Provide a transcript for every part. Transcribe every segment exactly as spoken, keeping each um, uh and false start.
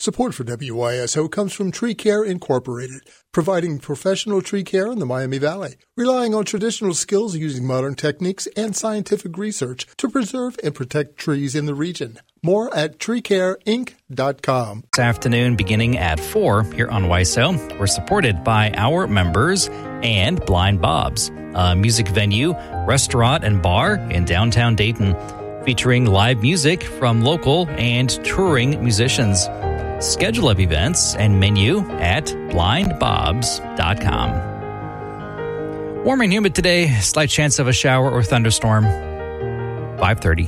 Support for W Y S O comes from Tree Care Incorporated, providing professional tree care in the Miami Valley, relying on traditional skills using modern techniques and scientific research to preserve and protect trees in the region. More at tree care inc dot com. This afternoon, beginning at four here on Y S O, we're supported by our members and Blind Bob's, a music venue, restaurant, and bar in downtown Dayton, featuring live music from local and touring musicians. Schedule of events and menu at blind bobs dot com. Warm and humid today, slight chance of a shower or thunderstorm. five thirty.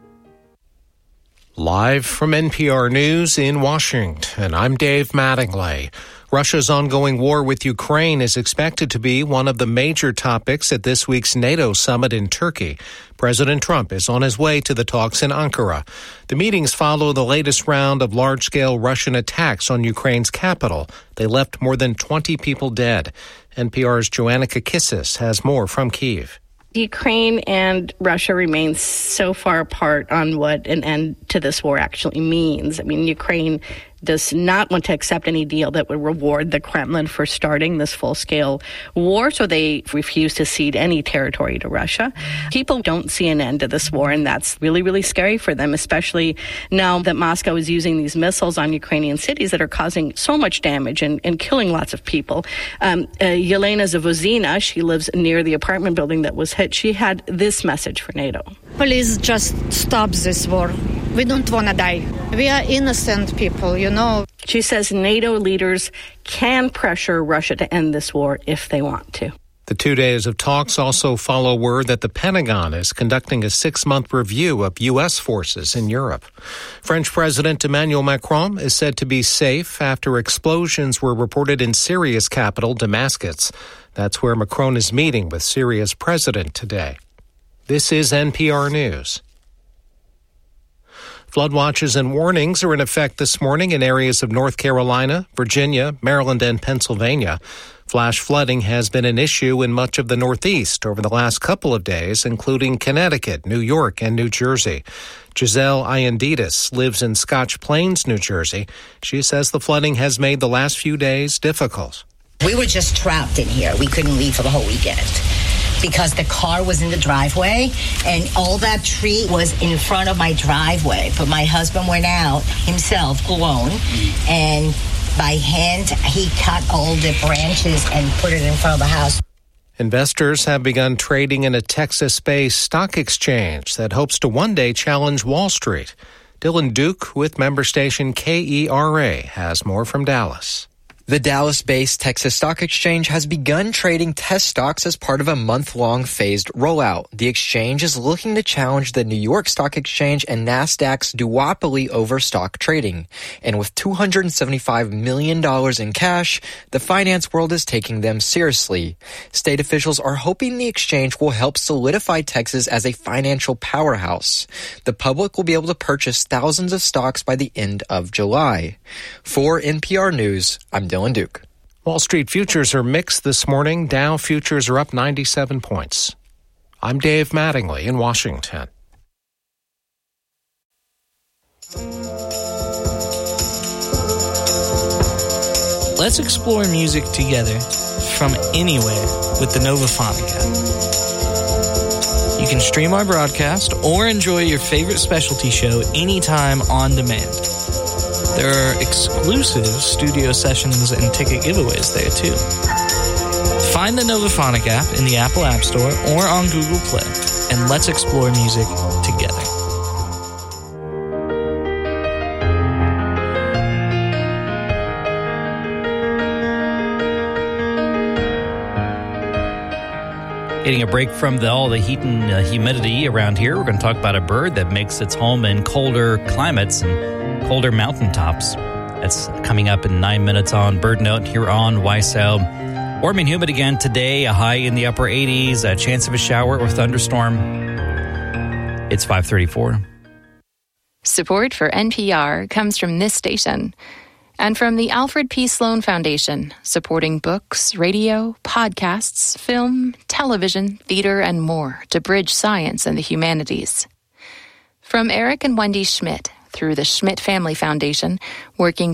Live from N P R News in Washington, I'm Dave Mattingly. Russia's ongoing war with Ukraine is expected to be one of the major topics at this week's NATO summit in Turkey. President Trump is on his way to the talks in Ankara. The meetings follow the latest round of large-scale Russian attacks on Ukraine's capital. They left more than twenty people dead. N P R's Joanna Kakissis has more from Kyiv. Ukraine and Russia remain so far apart on what an end to this war actually means. I mean, Ukraine does not want to accept any deal that would reward the Kremlin for starting this full-scale war, so they refuse to cede any territory to Russia. People don't see an end to this war, and that's really, really scary for them, especially now that Moscow is using these missiles on Ukrainian cities that are causing so much damage and, and killing lots of people. Um, uh, Yelena Zavozina, she lives near the apartment building that was hit. She had this message for NATO. Please just stop this war. We don't want to die. We are innocent people, you know. She says NATO leaders can pressure Russia to end this war if they want to. The two days of talks also follow word that the Pentagon is conducting a six-month review of U S forces in Europe. French President Emmanuel Macron is said to be safe after explosions were reported in Syria's capital, Damascus. That's where Macron is meeting with Syria's president today. This is N P R News. Flood watches and warnings are in effect this morning in areas of North Carolina, Virginia, Maryland, and Pennsylvania. Flash flooding has been an issue in much of the Northeast over the last couple of days, including Connecticut, New York, and New Jersey. Giselle Iandidis lives in Scotch Plains, New Jersey. She says the flooding has made the last few days difficult. We were just trapped in here. We couldn't leave for the whole weekend, because the car was in the driveway and all that tree was in front of my driveway. But my husband went out himself alone, and by hand he cut all the branches and put it in front of the house. Investors have begun trading in a Texas-based stock exchange that hopes to one day challenge Wall Street. Dylan Duke with member station K E R A has more from Dallas. The Dallas-based Texas Stock Exchange has begun trading test stocks as part of a month-long phased rollout. The exchange is looking to challenge the New York Stock Exchange and NASDAQ's duopoly over stock trading. And with two hundred seventy-five million dollars in cash, the finance world is taking them seriously. State officials are hoping the exchange will help solidify Texas as a financial powerhouse. The public will be able to purchase thousands of stocks by the end of July. For N P R News, I'm Dylan Duke. Wall Street futures are mixed this morning. Dow futures are up ninety-seven points. I'm Dave Mattingly in Washington. Let's explore music together from anywhere with the Novaphonic app. You can stream our broadcast or enjoy your favorite specialty show anytime on demand. There are exclusive studio sessions and ticket giveaways there, too. Find the Novaphonic app in the Apple App Store or on Google Play, and let's explore music together. Getting a break from the, all the heat and uh, humidity around here, we're going to talk about a bird that makes its home in colder climates and colder mountaintops. That's coming up in nine minutes on Bird Note here on Y S L. Warm and humid again today, a high in the upper eighties, a chance of a shower or thunderstorm. It's five thirty-four. Support for N P R comes from this station and from the Alfred P. Sloan Foundation, supporting books, radio, podcasts, film, television, theater, and more to bridge science and the humanities. From Eric and Wendy Schmidt, through the Schmidt Family Foundation, working